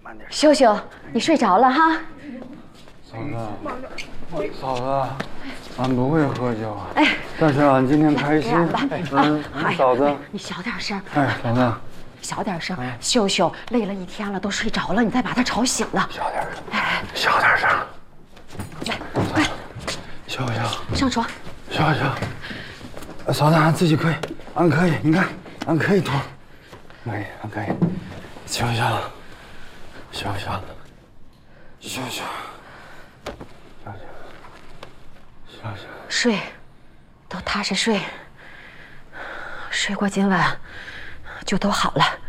慢点。 秀秀，你睡着了哈？ 嫂子，俺不会喝酒，哎，但是俺今天开心。嫂子， 你小点声。 哎，嫂子， 小点声。秀秀累了一天了，都睡着了，你再把她吵醒了。 小点声，小点声。 来，快， 秀秀， 上床。 秀秀，嫂子，俺自己可以，俺可以，你看，俺可以脱，可以，俺可以。秀秀，秀秀，秀秀。 睡，都踏实睡，睡过今晚，就都好了。